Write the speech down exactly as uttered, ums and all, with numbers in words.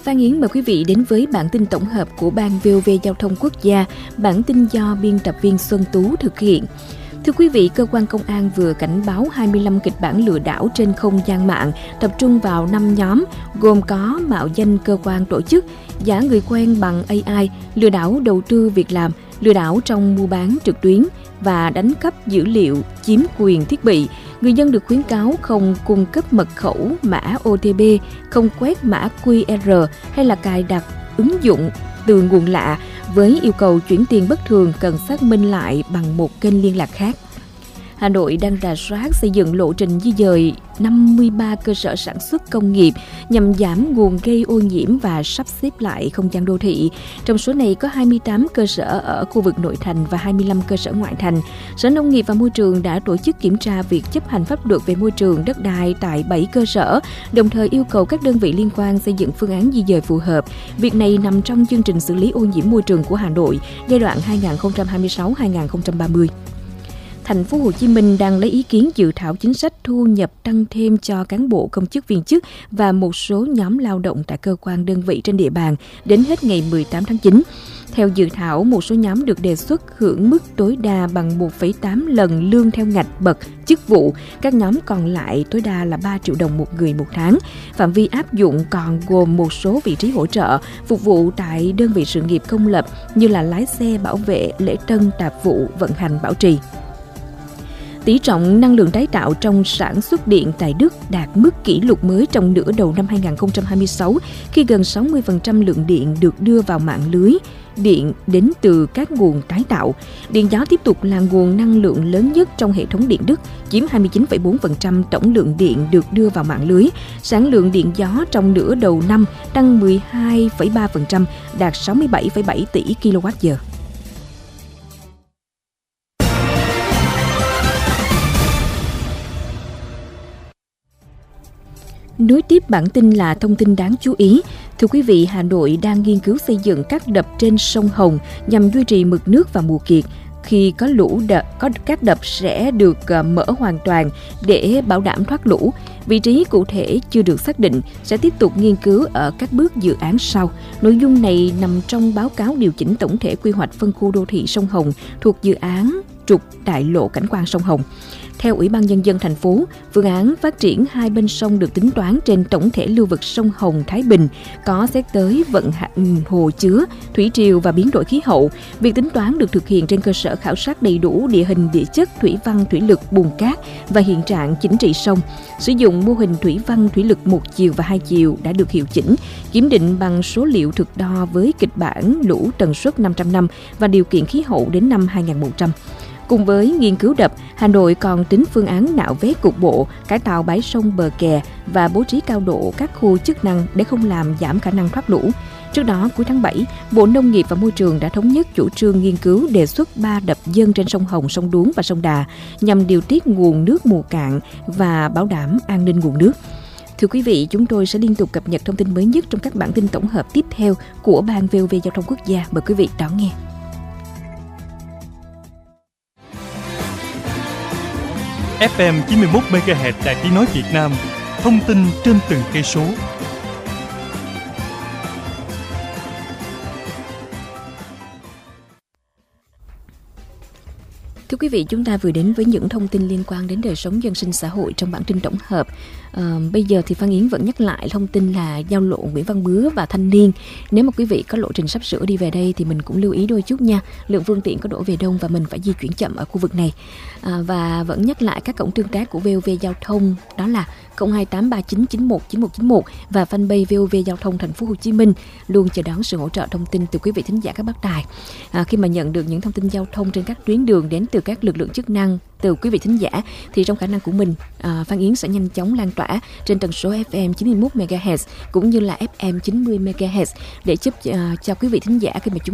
Phan Yến mời quý vị đến với bản tin tổng hợp của Ban vê o vê Giao thông Quốc gia, bản tin do biên tập viên Xuân Tú thực hiện. Thưa quý vị, cơ quan công an vừa cảnh báo hai mươi lăm kịch bản lừa đảo trên không gian mạng, tập trung vào năm nhóm, gồm có mạo danh cơ quan tổ chức, giả người quen bằng a i, lừa đảo đầu tư việc làm, lừa đảo trong mua bán trực tuyến và đánh cắp dữ liệu, chiếm quyền thiết bị. Người dân được khuyến cáo không cung cấp mật khẩu, mã ô tê pê, không quét mã quy rờ hay là cài đặt ứng dụng từ nguồn lạ với yêu cầu chuyển tiền bất thường cần xác minh lại bằng một kênh liên lạc khác. Hà Nội đang rà soát xây dựng lộ trình di dời năm mươi ba cơ sở sản xuất công nghiệp nhằm giảm nguồn gây ô nhiễm và sắp xếp lại không gian đô thị. Trong số này có hai mươi tám cơ sở ở khu vực nội thành và hai mươi lăm cơ sở ngoại thành. Sở Nông nghiệp và Môi trường đã tổ chức kiểm tra việc chấp hành pháp luật về môi trường đất đai tại bảy cơ sở, đồng thời yêu cầu các đơn vị liên quan xây dựng phương án di dời phù hợp. Việc này nằm trong chương trình xử lý ô nhiễm môi trường của Hà Nội giai đoạn hai nghìn không trăm hai mươi sáu đến hai nghìn không trăm ba mươi. Thành phố Hồ Chí Minh đang lấy ý kiến dự thảo chính sách thu nhập tăng thêm cho cán bộ công chức viên chức và một số nhóm lao động tại cơ quan đơn vị trên địa bàn đến hết ngày mười tám tháng chín. Theo dự thảo, một số nhóm được đề xuất hưởng mức tối đa bằng một phẩy tám lần lương theo ngạch bậc chức vụ, các nhóm còn lại tối đa là ba triệu đồng một người một tháng. Phạm vi áp dụng còn gồm một số vị trí hỗ trợ, phục vụ tại đơn vị sự nghiệp công lập như là lái xe, bảo vệ, lễ tân, tạp vụ, vận hành, bảo trì. Tỷ trọng năng lượng tái tạo trong sản xuất điện tại Đức đạt mức kỷ lục mới trong nửa đầu năm hai nghìn không trăm hai mươi sáu, khi gần sáu mươi phần trăm lượng điện được đưa vào mạng lưới điện đến từ các nguồn tái tạo. Điện gió tiếp tục là nguồn năng lượng lớn nhất trong hệ thống điện Đức, chiếm hai mươi chín phẩy bốn phần trăm tổng lượng điện được đưa vào mạng lưới. Sản lượng điện gió trong nửa đầu năm tăng mười hai phẩy ba phần trăm, đạt sáu mươi bảy phẩy bảy tỷ ki lô oát giờ. Nối tiếp bản tin là thông tin đáng chú ý. Thưa quý vị, Hà Nội đang nghiên cứu xây dựng các đập trên sông Hồng nhằm duy trì mực nước vào mùa kiệt. Khi có lũ đập, có các đập sẽ được mở hoàn toàn để bảo đảm thoát lũ. Vị trí cụ thể chưa được xác định, sẽ tiếp tục nghiên cứu ở các bước dự án sau. Nội dung này nằm trong báo cáo điều chỉnh tổng thể quy hoạch phân khu đô thị sông Hồng thuộc dự án trục đại lộ cảnh quan sông Hồng. Theo Ủy ban Nhân dân thành phố, phương án phát triển hai bên sông được tính toán trên tổng thể lưu vực sông Hồng Thái Bình, có xét tới vận hành hồ chứa, thủy triều và biến đổi khí hậu. Việc tính toán được thực hiện trên cơ sở khảo sát đầy đủ địa hình địa chất, thủy văn, thủy lực, bùn cát và hiện trạng chính trị sông. Sử dụng mô hình thủy văn thủy lực một chiều và hai chiều đã được hiệu chỉnh, kiểm định bằng số liệu thực đo với kịch bản lũ tần suất năm trăm năm và điều kiện khí hậu đến năm hai nghìn một trăm. Cùng với nghiên cứu đập, Hà Nội còn tính phương án nạo vét cục bộ, cải tạo bãi sông bờ kè và bố trí cao độ các khu chức năng để không làm giảm khả năng thoát lũ. Trước đó, cuối tháng bảy, Bộ Nông nghiệp và Môi trường đã thống nhất chủ trương nghiên cứu đề xuất ba đập dâng trên sông Hồng, sông Đuống và sông Đà nhằm điều tiết nguồn nước mùa cạn và bảo đảm an ninh nguồn nước. Thưa quý vị, chúng tôi sẽ liên tục cập nhật thông tin mới nhất trong các bản tin tổng hợp tiếp theo của Ban vê o vê Giao thông Quốc gia. Mời quý vị đón nghe. ép em chín mươi mốt mê ga héc Đài Tiếng nói Việt Nam, thông tin trên từng cây số. Thưa quý vị, chúng ta vừa đến với những thông tin liên quan đến đời sống dân sinh xã hội trong bản tin tổng hợp. À, bây giờ thì Phan Yến vẫn nhắc lại thông tin là giao lộ Nguyễn Văn Bứa và Thanh Niên. Nếu mà quý vị có lộ trình sắp sửa đi về đây thì mình cũng lưu ý đôi chút nha. Lượng phương tiện có đổ về đông và mình phải di chuyển chậm ở khu vực này. À, và vẫn nhắc lại các cổng tương tác của vê o vê Giao thông, đó là không hai tám ba chín chín một chín một chín một và fanpage vê o vê Giao thông Thành phố Hồ Chí Minh luôn chờ đón sự hỗ trợ thông tin từ quý vị thính giả các bác đài. À, khi mà nhận được những thông tin giao thông trên các tuyến đường đến từ các lực lượng chức năng, từ quý vị thính giả thì trong khả năng của mình, à, Phan Yến sẽ nhanh chóng lan tỏa trên tần số ép em chín mươi mốt mê ga héc cũng như là ép em chín mươi mê ga héc để giúp uh, cho quý vị thính giả khi mà chúng